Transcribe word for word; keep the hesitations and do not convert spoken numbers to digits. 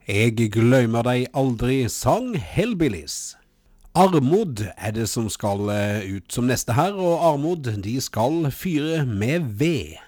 Jeg glemmer deg aldri, sang Hellbillies. Armod er det som skal ut som neste her, og Armod de skal fyre med ved.